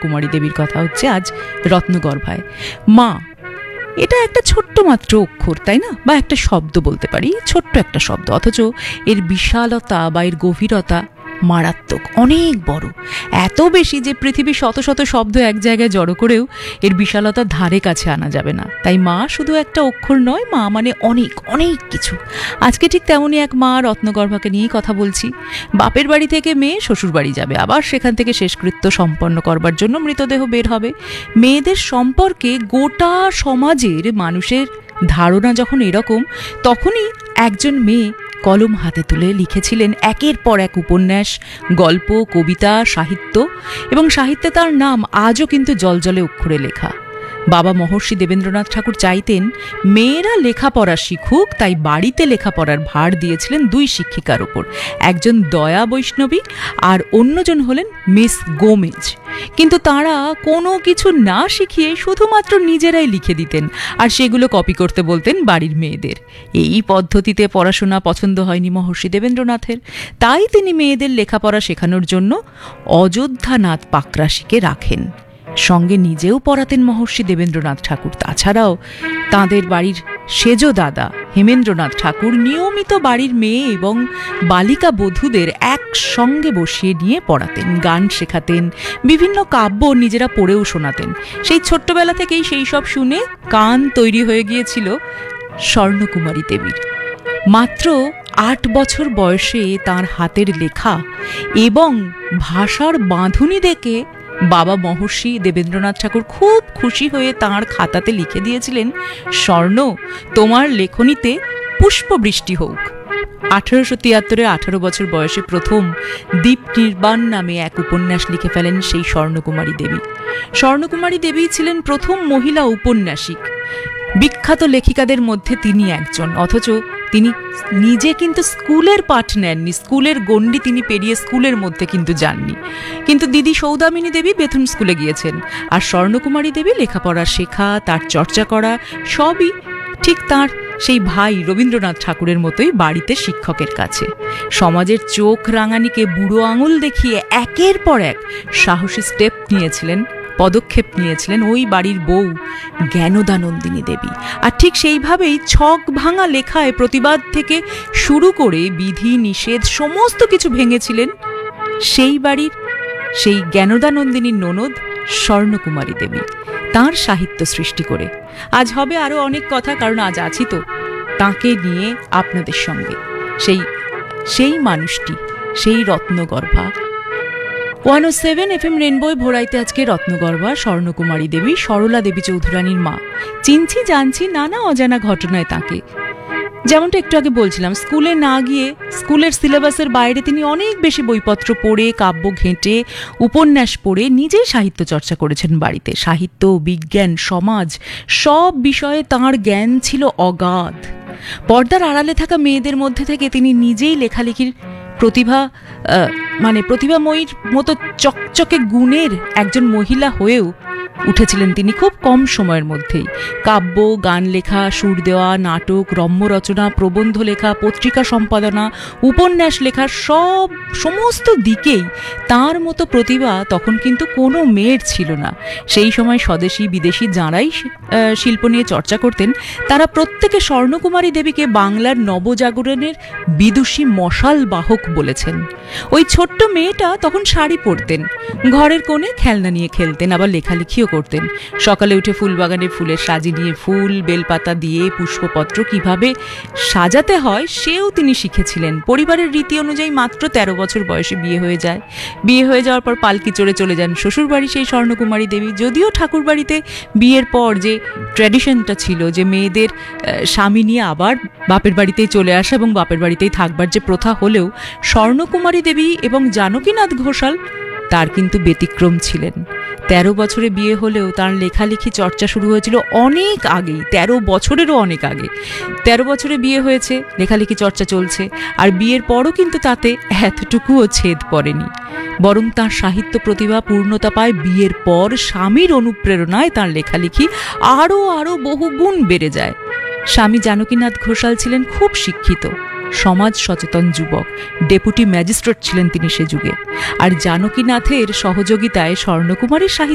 স্বর্ণকুমারী দেবীর কথা হচ্ছে আজ রত্নগর্ভায়। মা, এটা একটা ছোট্ট মাত্র অক্ষর, তাই না? বা একটা শব্দ বলতে পারি, ছোট্ট একটা শব্দ, অথচ এর বিশালতা বা এর গভীরতা মারাত্মক, অনেক বড়, এত বেশি যে পৃথিবীর শত শত শব্দ এক জায়গায় জড়ো করেও এর বিশালতার ধারে কাছে আনা যাবে না। তাই মা শুধু একটা অক্ষর নয়, মা মানে অনেক অনেক কিছু। আজকে ঠিক তেমনই এক মা রত্নগর্ভাকে নিয়েই কথা বলছি। বাপের বাড়ি থেকে মেয়ে শ্বশুর বাড়ি যাবে, আবার সেখান থেকে শেষকৃত্য সম্পন্ন করবার জন্য মৃতদেহ বের হবে। মেয়েদের সম্পর্কে গোটা সমাজের মানুষের ধারণা যখন এরকম, তখনই একজন মেয়ে কলম হাতে তুলে লিখেছিলেন একের পর এক উপন্যাস, গল্প, কবিতা, সাহিত্য, এবং সাহিত্যে তার নাম আজও কিন্তু জলজলে অক্ষরে লেখা। বাবা মহর্ষি দেবেন্দ্রনাথ ঠাকুর চাইতেন মেয়েরা লেখাপড়া শিখুক, তাই বাড়িতে লেখাপড়ার ভার দিয়েছিলেন দুই শিক্ষিকার ওপর, একজন দয়া বৈষ্ণবী আর অন্যজন হলেন মিস গোমেজ। কিন্তু তারা কোনো কিছু না শিখিয়ে শুধুমাত্র নিজেরাই লিখে দিতেন, আর সেগুলো কপি করতে বলতেন বাড়ির মেয়েদের। এই পদ্ধতিতে পড়াশোনা পছন্দ হয়নি মহর্ষি দেবেন্দ্রনাথের, তাই তিনি মেয়েদের লেখাপড়া শেখানোর জন্য অযোধ্যানাথ পাকরাশিকে রাখেন। সঙ্গে নিজেও পড়াতেন মহর্ষি দেবেন্দ্রনাথ ঠাকুর। তাছাড়াও তাঁদের বাড়ির সেজ দাদা হেমেন্দ্রনাথ ঠাকুর নিয়মিত বাড়ির মেয়ে এবং বালিকা বধূদের একসঙ্গে বসিয়ে নিয়ে পড়াতেন, গান শেখাতেন, বিভিন্ন কাব্য নিজেরা পড়েও শোনাতেন। সেই ছোট্টবেলা থেকেই সেই সব শুনে কান তৈরি হয়ে গিয়েছিল স্বর্ণকুমারী দেবীর। মাত্র 8 বছর বয়সে তার হাতের লেখা এবং ভাষার বাঁধুনি দেখে বাবা মহর্ষি দেবেন্দ্রনাথ ঠাকুর খুব খুশি হয়ে তাঁর খাতাতে লিখে দিয়েছিলেন, স্বর্ণ, তোমার লেখনীতে পুষ্পবৃষ্টি হোক। 1873-এ 18 বছর বয়সে প্রথম দ্বীপ নির্বাণ নামে এক উপন্যাস লিখে ফেলেন সেই স্বর্ণকুমারী দেবী। স্বর্ণকুমারী দেবী ছিলেন প্রথম মহিলা উপন্যাসিক। বিখ্যাত লেখিকাদের মধ্যে তিনি একজন, অথচ তিনি নিজে কিন্তু স্কুলের পাঠ নেননি, স্কুলের গণ্ডি তিনি পেরিয়ে স্কুলের মধ্যে কিন্তু যাননি। কিন্তু দিদি সৌদামিনী দেবী বেথুন স্কুলে গিয়েছেন, আর স্বর্ণকুমারী দেবী লেখাপড়া শেখা, তার চর্চা করা সবই ঠিক তার সেই ভাই রবীন্দ্রনাথ ঠাকুরের মতোই বাড়িতে শিক্ষকের কাছে। সমাজের চোখ রাঙানিকে বুড়ো আঙুল দেখিয়ে একের পর এক সাহসী স্টেপ নিয়েছিলেন, পদক্ষেপ নিয়েছিলেন ওই বাড়ির বউ জ্ঞানদানন্দিনী দেবী। আর ঠিক সেইভাবেই ছক ভাঙা লেখায় প্রতিবাদ থেকে শুরু করে বিধি নিষেধ সমস্ত কিছু ভেঙেছিলেন সেই বাড়ির সেই জ্ঞানদানন্দিনীর ননদ স্বর্ণকুমারী দেবী, তাঁর সাহিত্য সৃষ্টি করে। আজ হবে আরো অনেক কথা, কারণ আজ আছি তো তাঁকে নিয়ে আপনাদের সঙ্গে। সেই মানুষটি, সেই রত্নগর্ভা। 107 FM রেনবো ভোরাইতে আজকে রত্নগর্ভা স্বর্ণকুমারী দেবী, সরলা দেবী চৌধুরানীর মা। চিনছি জানছি নানা অজানা ঘটনায় তাঁকে। যেমনটা একটু আগে বলছিলাম, স্কুলে না গিয়ে স্কুলের সিলেবাসের বাইরে তিনি অনেক বেশি বইপত্র পড়ে, কাব্য ঘেঁটে, উপন্যাস পড়ে নিজেই সাহিত্য চর্চা করেছেন বাড়িতে। সাহিত্য, বিজ্ঞান, সমাজ সব বিষয়ে তাঁর জ্ঞান ছিল অগাধ। পর্দার আড়ালে থাকা মেয়েদের মধ্যে থেকে তিনি নিজেই লেখালেখির প্রতিভাময়ীর মতো চকচকে গুণের একজন মহিলা হয়েও উঠেছিলেন তিনি খুব কম সময়ের মধ্যেই। কাব্য, গান লেখা, সুর দেওয়া, নাটক, রম্য রচনা, প্রবন্ধ লেখা, পত্রিকা সম্পাদনা, উপন্যাস লেখা সমস্ত দিকেই তার মতো প্রতিভা তখন কিন্তু কোনো মেয়ের ছিল না। সেই সময় স্বদেশী বিদেশি যাঁরাই শিল্প নিয়ে চর্চা করতেন, তারা প্রত্যেকে স্বর্ণকুমারী দেবীকে বাংলার নবজাগরণের বিদুষী মশাল বাহক বলেছেন। ওই ছোট্ট মেয়েটা তখন শাড়ি পরতেন, ঘরের কোণে খেলনা নিয়ে খেলতেন, আবার লেখালেখিও করতেন। সকালে উঠে ফুলবাগানে ফুলের সাজি নিয়ে ফুল, বেলপাতা দিয়ে পুষ্পপত্র কিভাবে সাজাতে হয় সেও তিনি শিখেছিলেন। পরিবারের রীতি অনুযায়ী মাত্র 13 বছর বয়সে বিয়ে হয়ে যায়। বিয়ে হয়ে যাওয়ার পর পালকি চড়ে চলে যান শ্বশুরবাড়ি সেই স্বর্ণকুমারী দেবী। যদিও ঠাকুর বাড়িতে বিয়ের পর যে ট্র্যাডিশনটা ছিল যে মেয়েদের স্বামী নিয়ে আবার বাপের বাড়িতেই চলে আসা এবং বাপের বাড়িতেই থাকবার যে প্রথা, হলেও স্বর্ণকুমারী দেবী এবং জানকীনাথ ঘোষাল তার কিন্তু ব্যতিক্রম ছিলেন। 13 বছরে বিয়ে হলেও তার লেখালেখি চর্চা শুরু হয়েছিল অনেক আগেই, 13 বছরেরও অনেক আগে। 13 বছরে বিয়ে হয়েছে, লেখালেখি চর্চা চলছে, আর বিয়ের পরও কিন্তু তাতে এতটুকুও ছেদ পড়েনি। বরং তার সাহিত্য প্রতিভা পূর্ণতা পায় বিয়ের পর। স্বামীর অনুপ্রেরণায় তার লেখালেখি আরও বহুগুণ বেড়ে যায়। স্বামী জানকীনাথ ঘোষাল ছিলেন খুব শিক্ষিত, সমাজ সচেতন যুবক, ডেপুটি ম্যাজিস্ট্রেট ছিলেন তিনি সে যুগে। আর জানকীনাথের সহযোগিতায় স্বর্ণকুমারীর সাহিত্য